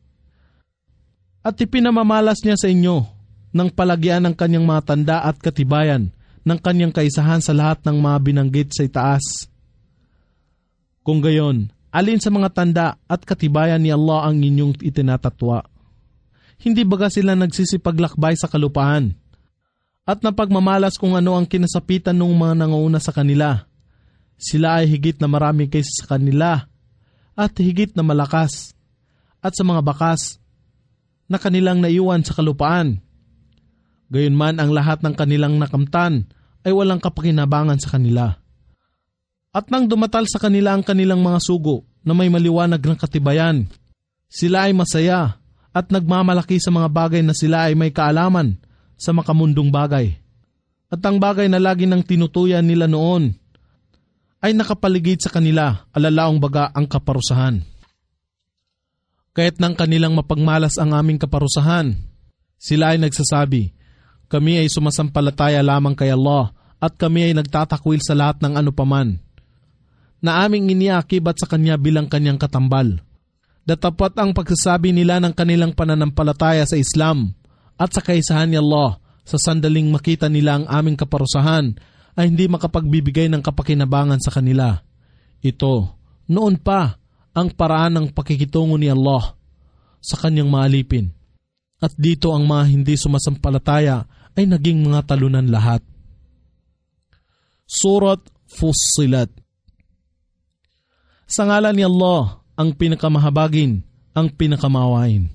S1: At ipinamamalas niya sa inyo ng palagyan ng kanyang mga tanda at katibayan ng kanyang kaisahan sa lahat ng mga binanggit sa itaas. Kung gayon, alin sa mga tanda at katibayan ni Allah ang inyong itinatatwa? Hindi baga sila nagsisipaglakbay sa kalupaan at napagmamalas kung ano ang kinasapitan ng mga nanguuna sa kanila? Sila ay higit na marami kaysa sa kanila at higit na malakas at sa mga bakas na kanilang naiwan sa kalupaan. Gayunman ang lahat ng kanilang nakamtan ay walang kapakinabangan sa kanila. At nang dumatal sa kanila ang kanilang mga sugo na may maliwanag ng katibayan, sila ay masaya at nagmamalaki sa mga bagay na sila ay may kaalaman sa makamundong bagay. At ang bagay na lagi nang tinutuyan nila noon ay nakapaligid sa kanila, alalaong baga ang kaparusahan. Kaya't nang kanilang mapagmalas ang aming kaparusahan, sila ay nagsasabi, kami ay sumasampalataya lamang kay Allah at kami ay nagtatakwil sa lahat ng ano paman na aming iniakibat sa Kanya bilang Kanyang katambal. Datapat ang pagsasabi nila ng kanilang pananampalataya sa Islam at sa kaisahan ni Allah sa sandaling makita nila ang aming kaparusahan ay hindi makapagbibigay ng kapakinabangan sa kanila. Ito, noon pa, ang paraan ng pakikitungo ni Allah sa Kanyang maalipin. At dito ang mga hindi sumasampalataya ay naging mga talunan lahat. Surat Fussilat. Sa ngalan ni Allah, ang pinakamahabagin, ang pinakamawain.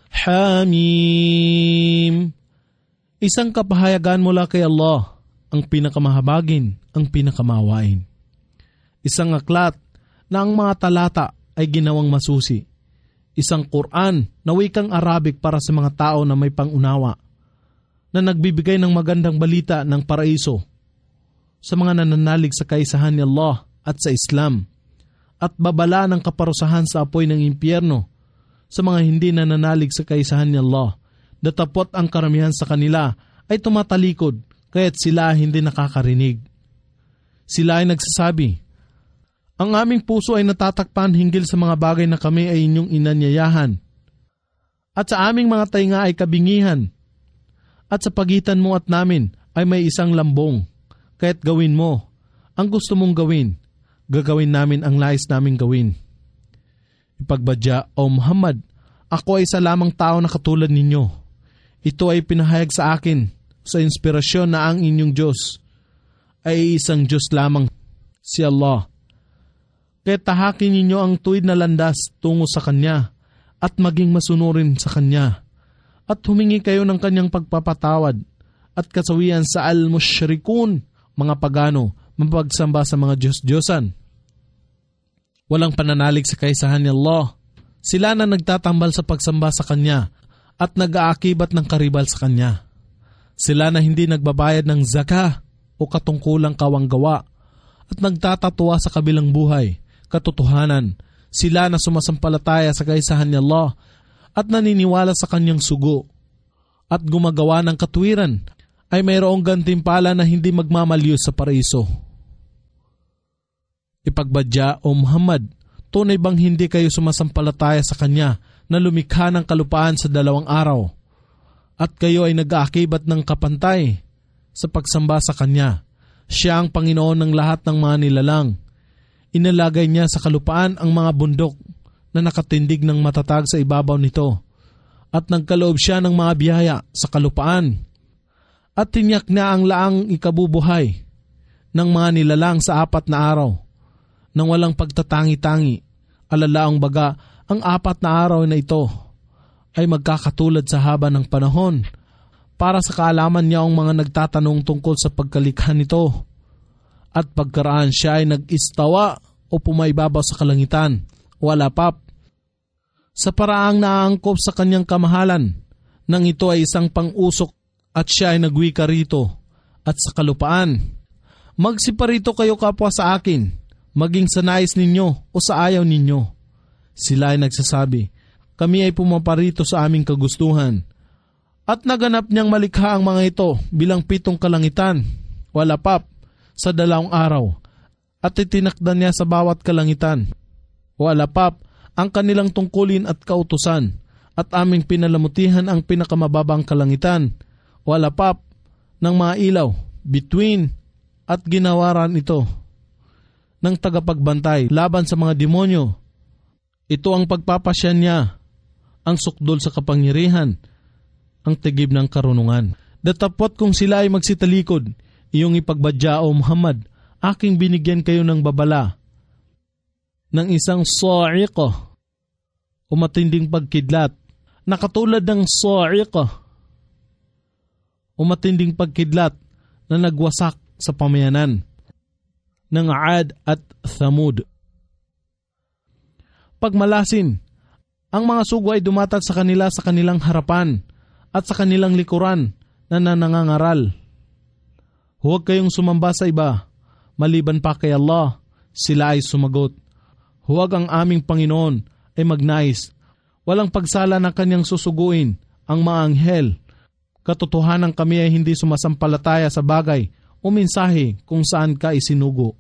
S1: Hamim. Isang kapahayagan mula kay Allah, ang pinakamahabagin, ang pinakamawain. Isang aklat na ang mga talata ay ginawang masusi. Isang Quran na wikang Arabic para sa mga tao na may pangunawa, na nagbibigay ng magandang balita ng paraiso sa mga nananalig sa kaisahan ni Allah at sa Islam, at babala ng kaparusahan sa apoy ng impyerno sa mga hindi nananalig sa kaisahan ni Allah. Datapot ang karamihan sa kanila ay tumatalikod kaya't sila hindi nakakarinig. Sila ay nagsasabi, ang aming puso ay natatakpan hinggil sa mga bagay na kami ay inyong inanyayahan, at sa aming mga tainga ay kabingihan, at sa pagitan mo at namin ay may isang lambong, kaya't gawin mo ang gusto mong gawin, gagawin namin ang nais naming gawin. Ipagbadya, O Muhammad, ako ay isa lamang tao na katulad ninyo. Ito ay pinahayag sa akin sa inspirasyon na ang inyong Diyos ay isang Diyos lamang, si Allah. Kaya tahakin ninyo ang tuwid na landas tungo sa Kanya at maging masunurin sa Kanya. At humingi kayo ng Kanyang pagpapatawad at kasawian sa al-mushrikun, mga pagano, mapagsamba sa mga Diyos-Diyosan. Walang pananalig sa kaisahan ni Allah. Sila na nagtatambal sa pagsamba sa Kanya at nag-aakibat ng karibal sa Kanya. Sila na hindi nagbabayad ng zakah o katungkulang kawanggawa at nagtatatuwa sa kabilang buhay, katotohanan. Sila na sumasampalataya sa kaisahan ni Allah at naniniwala sa Kanyang sugo at gumagawa ng katuwiran ay mayroong gantimpala na hindi magmamalyo sa paraiso. Ipagbadya o Muhammad, tunay bang hindi kayo sumasampalataya sa Kanya na lumikha ng kalupaan sa 2 araw at kayo ay nag-aakibat ng kapantay sa pagsamba sa Kanya? Siya ang Panginoon ng lahat ng mga nilalang. Inalagay niya sa kalupaan ang mga bundok na nakatindig ng matatag sa ibabaw nito at nagkaloob siya ng mga biyaya sa kalupaan at tinyak niya ang laang ikabubuhay ng mga nilalang sa 4 na araw nang walang pagtatangi-tangi. Alalaang baga, ang 4 na araw na ito ay magkakatulad sa haba ng panahon para sa kaalaman niya ang mga nagtatanong tungkol sa pagkalikha nito. At pagkaraan siya ay nag-istawa o pumaibabaw sa kalangitan, wala pap, sa paraang naaangkop sa kanyang kamahalan, nang ito ay isang pang-usok at siya ay nagwika rito at sa kalupaan. Magsiparito kayo kapwa sa akin, maging sa nais ninyo o sa ayaw ninyo. Sila ay nagsasabi, kami ay pumaparito sa aming kagustuhan. At naganap niyang malikha ang mga ito bilang 7 kalangitan, wala pap, sa 2 araw. At itinakda niya sa bawat kalangitan, wala pap, ang kanilang tungkulin at kautusan. At aming pinalamutihan ang pinakamababang kalangitan, wala pap, ng mga ilaw, between, at ginawaran ito ng tagapagbantay laban sa mga demonyo. Ito ang pagpapasya niya, ang sukdol sa kapangyarihan, ang tigib ng karunungan. Datapot kung sila ay magsitalikod, iyong ipagbadya o Muhammad, aking binigyan kayo ng babala, ng isang sa'iqah o matinding pagkidlat, na katulad ng sa'iqah o matinding pagkidlat na nagwasak sa pamayanan ng Aad at Thamud. Pagmalasin, ang mga sugo ay dumatag sa kanila sa kanilang harapan at sa kanilang likuran na nangangaral. Huwag kayong sumamba sa iba, maliban pa kay Allah. Sila ay sumagot, huwag ang aming Panginoon ay magnais. Walang pagsala na kanyang susuguin ang mga anghel. Katotohanan kami ay hindi sumasampalataya sa bagay o mensahe kung saan ka isinugo.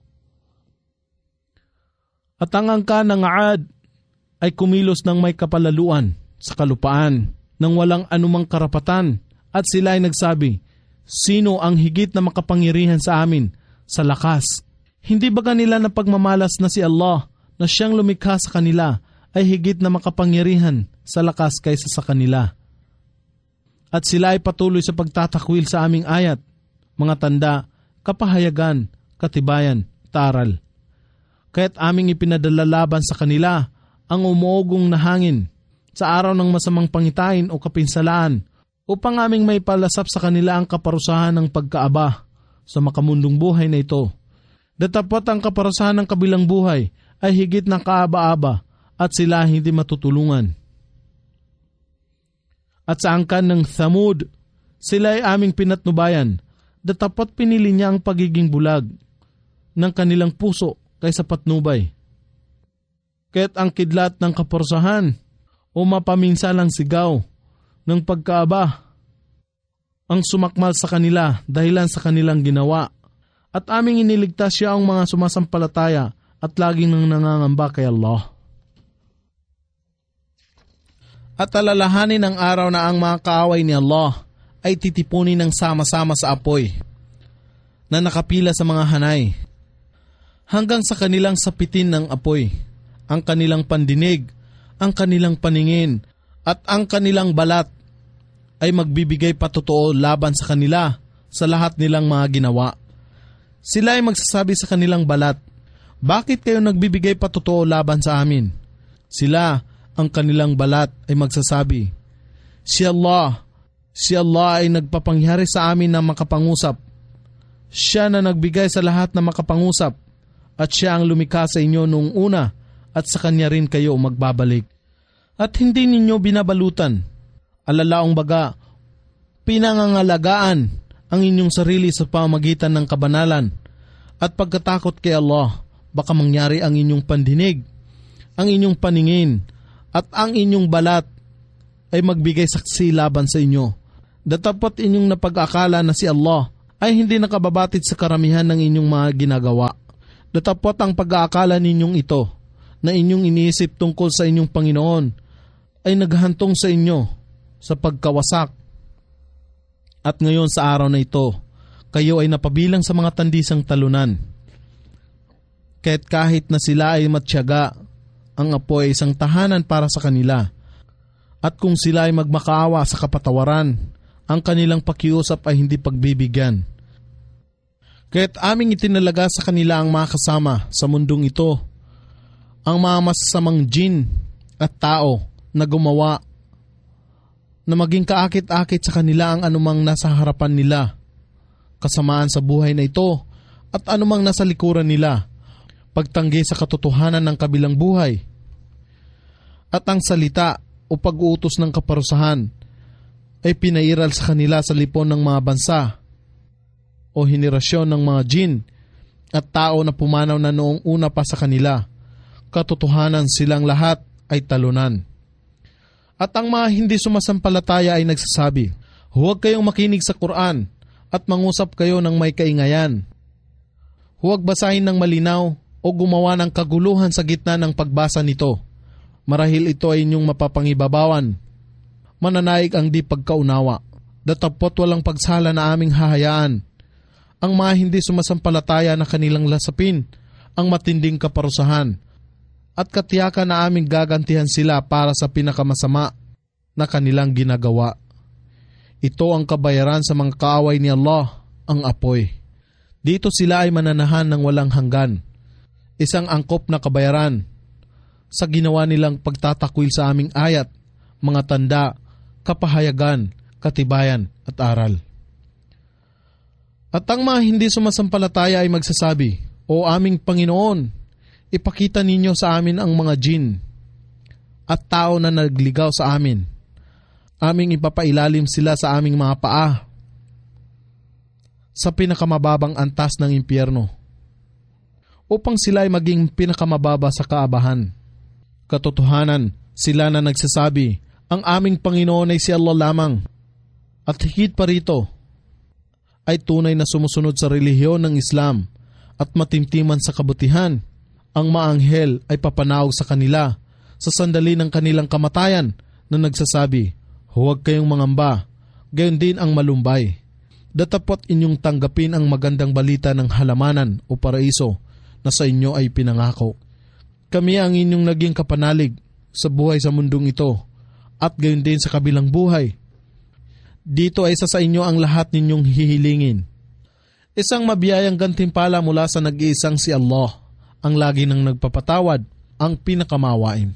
S1: At ang angka ng Aad ay kumilos ng may kapalaluan sa kalupaan nang walang anumang karapatan at sila ay nagsabi, sino ang higit na makapangyarihan sa amin sa lakas? Hindi ba kanila na pagmamalas na si Allah na siyang lumikha sa kanila ay higit na makapangyarihan sa lakas kaysa sa kanila? At sila ay patuloy sa pagtatakwil sa aming ayat, mga tanda, kapahayagan, katibayan, taral. Kaya't aming ipinadala laban sa kanila ang umuugong na hangin sa araw ng masamang pangitain o kapinsalaan upang aming may palasap sa kanila ang kaparusahan ng pagkaaba sa makamundong buhay na ito. Datapot ang kaparusahan ng kabilang buhay ay higit ng kaaba-aba at sila hindi matutulungan. At sa angkan ng Thamud, sila ay aming pinatnubayan. Datapot pinili niya ang pagiging bulag ng kanilang puso kaysa patnubay. Kaya't ang kidlat ng kaparusahan o mapaminsalang sigaw ng pagkaaba ang sumakmal sa kanila dahilan sa kanilang ginawa. At aming iniligtas siya ang mga sumasampalataya at laging nang nangangamba kay Allah. At alalahanin ang araw na ang mga kaaway ni Allah ay titipunin ng sama-sama sa apoy na nakapila sa mga hanay hanggang sa kanilang sapitin ng apoy, ang kanilang pandinig, ang kanilang paningin at ang kanilang balat ay magbibigay patotoo laban sa kanila sa lahat nilang mga ginawa. Sila ay magsasabi sa kanilang balat, bakit kayo nagbibigay patotoo laban sa amin? Sila, ang kanilang balat ay magsasabi, si Allah ay nagpapangyari sa amin na makapangusap. Siya na nagbigay sa lahat na makapangusap at siya ang lumikha sa inyo noong una at sa kanya rin kayo magbabalik. At hindi ninyo binabalutan, alalaong baga, pinangangalagaan ang inyong sarili sa pamamagitan ng kabanalan at pagkatakot kay Allah, baka mangyari ang inyong pandinig, ang inyong paningin, at ang inyong balat ay magbigay saksi laban sa inyo Datapot inyong napag-akala na si Allah ay hindi nakababatid sa karamihan ng inyong mga ginagawa. Datapot ang pag-aakala ninyong ito na inyong iniisip tungkol sa inyong Panginoon ay naghantong sa inyo sa pagkawasak. At ngayon sa araw na ito, kayo ay napabilang sa mga tandisang talunan. Kahit na sila ay matyaga, ang apoy ay isang tahanan para sa kanila. At kung sila ay magmakaawa sa kapatawaran, ang kanilang pakiusap ay hindi pagbibigyan. Kaya't aming itinalaga sa kanila ang mga kasama sa mundong ito, ang mga masasamang jin at tao na gumawa na maging kaakit-akit sa kanila ang anumang nasa harapan nila, kasamaan sa buhay na ito at anumang nasa likuran nila, pagtanggi sa katotohanan ng kabilang buhay. At ang salita o pag-uutos ng kaparusahan ay pinairal sa kanila sa lipon ng mga bansa o henerasyon ng mga jin at tao na pumanaw na noong una pa sa kanila. Katotohanan silang lahat ay talunan. At ang mga hindi sumasampalataya ay nagsasabi, huwag kayong makinig sa Quran at mangusap kayo ng may kaingayan. Huwag basahin ng malinaw o gumawa ng kaguluhan sa gitna ng pagbasa nito. Marahil ito ay inyong mapapangibabawan. Mananaig ang di pagkaunawa. Datapot walang pagsala na aming hahayaan. Ang mga hindi sumasampalataya na kanilang lasapin ang matinding kaparusahan at katiyakan na aming gagantihan sila para sa pinakamasama na kanilang ginagawa. Ito ang kabayaran sa mga kaaway ni Allah, ang apoy. Dito sila ay mananahan ng walang hanggan. Isang angkop na kabayaran sa ginawa nilang pagtatakwil sa aming ayat, mga tanda, kapahayagan, katibayan at aral. At ang mga hindi sumasampalataya ay magsasabi, O aming Panginoon, ipakita ninyo sa amin ang mga jin at tao na nagligaw sa amin. Aming ipapailalim sila sa aming mga paa sa pinakamababang antas ng impyerno upang sila ay maging pinakamababa sa kaabahan. Katotohanan, sila na nagsasabi, ang aming Panginoon ay si Allah lamang. At higit pa rito, ay tunay na sumusunod sa relihiyon ng Islam at matimtiman sa kabutihan. Ang maanghel ay papanawag sa kanila sa sandali ng kanilang kamatayan na nagsasabi, huwag kayong mangamba, gayon din ang malumbay. Datapot inyong tanggapin ang magandang balita ng halamanan o paraiso na sa inyo ay pinangako. Kami ang inyong naging kapanalig sa buhay sa mundong ito at gayon din sa kabilang buhay. Dito ay sa inyo ang lahat ninyong hihilingin. Isang mabiyayang gantimpala mula sa nag-iisang si Allah, ang lagi nang nagpapatawad, ang pinakamawain.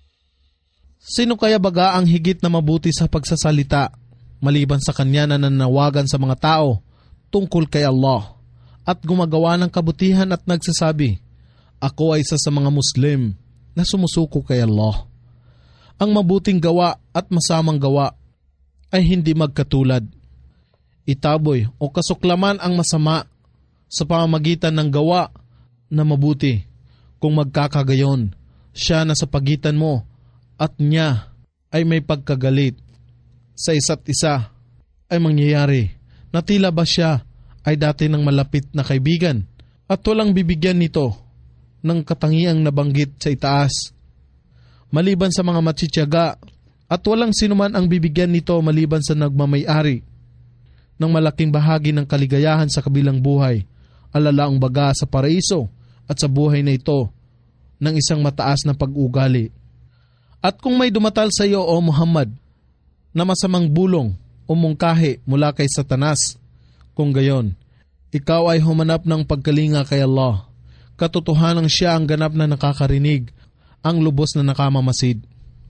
S1: Sino kaya baga ang higit na mabuti sa pagsasalita maliban sa kanya na nanawagan sa mga tao tungkol kay Allah at gumagawa ng kabutihan at nagsasabi, ako ay isa sa mga Muslim na sumusuko kay Allah. Ang mabuting gawa at masamang gawa ay hindi magkatulad. Itaboy o kasuklaman ang masama sa pamamagitan ng gawa na mabuti. Kung magkakagayon, siya na sa pagitan mo at niya ay may pagkagalit sa isa't isa ay mangyayari na tila ba siya ay dati ng malapit na kaibigan at walang bibigyan nito ng katangiang nabanggit sa itaas. Maliban sa mga matsityaga at walang sinuman ang bibigyan nito maliban sa nagmamay-ari ng malaking bahagi ng kaligayahan sa kabilang buhay, alalaang baga sa paraiso at sa buhay na ito ng isang mataas na pag-ugali. At kung may dumatal sa iyo, O Muhammad, na masamang bulong o mungkahi mula kay Satanas, kung gayon, ikaw ay humanap ng pagkalinga kay Allah. Katotohanan siya ang ganap na nakakarinig, ang lubos na nakamamasid.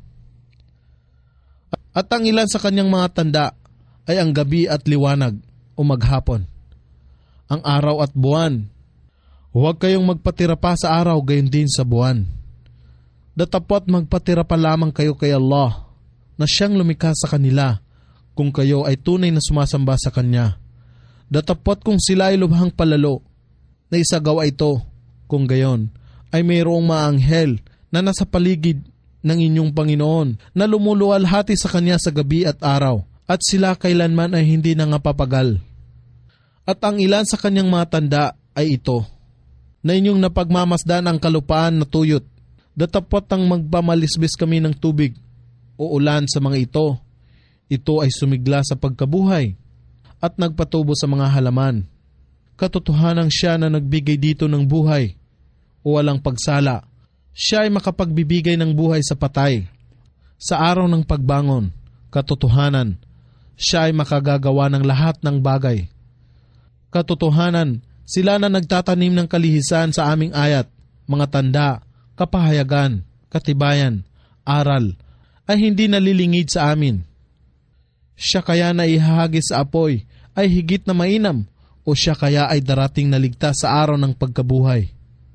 S1: At ang ilan sa kanyang mga tanda ay ang gabi at liwanag o maghapon, ang araw at buwan. Huwag kayong magpatira pa sa araw gayon din sa buwan. Datapot magpatira pa lamang kayo kay Allah na siyang lumikha sa kanila kung kayo ay tunay na sumasamba sa Kanya. Datapot kung sila ay lubhang palalo na isagawa ito, kung gayon ay mayroong maanghel na nasa paligid ng inyong Panginoon na lumuluwalhati sa Kanya sa gabi at araw at sila kailanman ay hindi nangapapagal. At ang ilan sa kanyang mga tanda ay ito, na inyong napagmamasdan ang kalupaan na tuyot, datapot ang magpamalisbis kami ng tubig o ulan sa mga ito. Ito ay sumigla sa pagkabuhay at nagpatubo sa mga halaman. Katotohanan siya na nagbigay dito ng buhay o walang pagsala. Siya ay makapagbibigay ng buhay sa patay. Sa araw ng pagbangon, katotohanan, siya ay makagagawa ng lahat ng bagay. Katotohanan, sila na nagtatanim ng kalihisan sa aming ayat, mga tanda, kapahayagan, katibayan, aral, ay hindi nalilingid sa amin. Siya kaya na ihahagis sa apoy ay higit na mainam o siya kaya ay darating na ligtas sa araw ng pagkabuhay.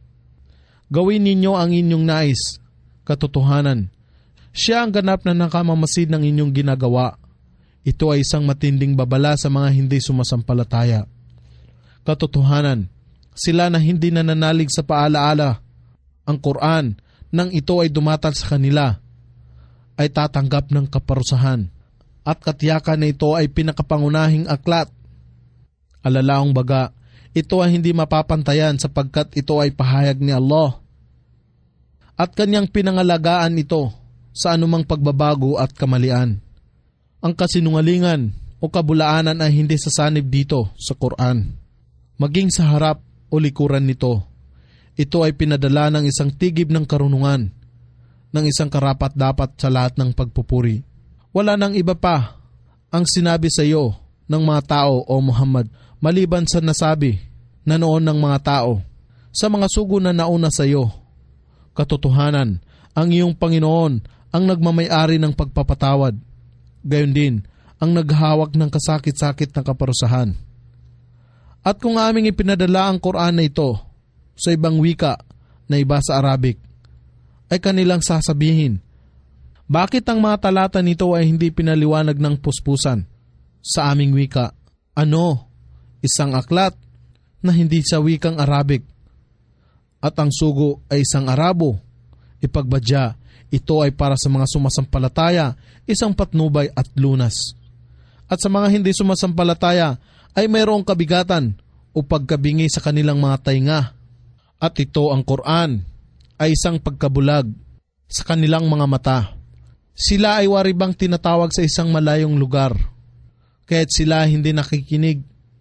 S1: Gawin ninyo ang inyong nais, katotohanan. Siya ang ganap na nakamamasid ng inyong ginagawa. Ito ay isang matinding babala sa mga hindi sumasampalataya. Katotohanan, sila na hindi nananalig sa paalaala, ang Quran, nang ito ay dumatal sa kanila, ay tatanggap ng kaparusahan. At katiyakan na ito ay pinakapangunahing aklat. Alalaong baga, ito ay hindi mapapantayan sapagkat ito ay pahayag ni Allah. At kanyang pinangalagaan ito sa anumang pagbabago at kamalian. Ang kasinungalingan o kabulaanan ay hindi sasanib dito sa Quran. Maging sa harap o likuran nito, ito ay pinadala ng isang tigib ng karunungan, ng isang karapat-dapat sa lahat ng pagpupuri. Wala nang iba pa ang sinabi sa iyo ng mga tao o Muhammad maliban sa nasabi na noon ng mga tao sa mga sugo na nauna sa iyo. Katotohanan, ang iyong Panginoon ang nagmamay-ari ng pagpapatawad. Gayon din ang naghawak ng kasakit-sakit na kaparusahan. At kung aming ipinadala ang Quran na ito sa ibang wika na iba sa Arabic, ay kanilang sasabihin, bakit ang mga talata nito ay hindi pinaliwanag ng puspusan sa aming wika? Ano? Isang aklat na hindi sa wikang Arabic at ang sugo ay isang Arabo. Ipagbadya, ito ay para sa mga sumasampalataya, isang patnubay at lunas. At sa mga hindi sumasampalataya ay mayroong kabigatan o pagkabingi sa kanilang mga tainga. At ito ang Quran ay isang pagkabulag sa kanilang mga mata. Sila ay waribang tinatawag sa isang malayong lugar, kaya't sila hindi nakikinig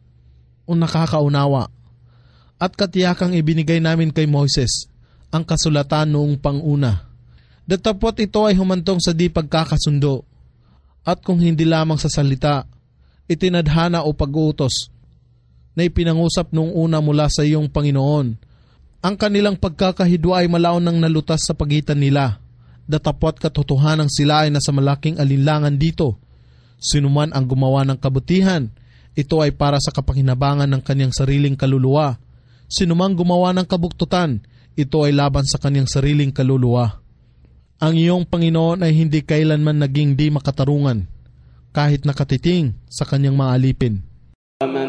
S1: o nakakaunawa. At katiyakang ibinigay namin kay Moises ang kasulatan noong panguna. Datapot ito ay humantong sa di pagkakasundo, at kung hindi lamang sa salita, itinadhana o pag-uutos na ipinangusap noong una mula sa iyong Panginoon. Ang kanilang pagkakahidwa ay malaon ng nalutas sa pagitan nila. Datapot katotohanan sila ay nasa malaking alinlangan dito. Sinuman ang gumawa ng kabutihan, ito ay para sa kapakinabangan ng kanyang sariling kaluluwa. Sinumang gumawa ng kabuktutan, ito ay laban sa kanyang sariling kaluluwa. Ang iyong Panginoon ay hindi kailanman naging di makatarungan, kahit nakatiting sa kanyang mga alipin.